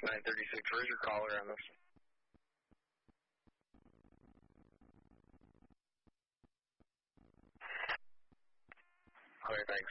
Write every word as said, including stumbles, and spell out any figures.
nine thirty-six, where's your caller on this? Okay, thanks.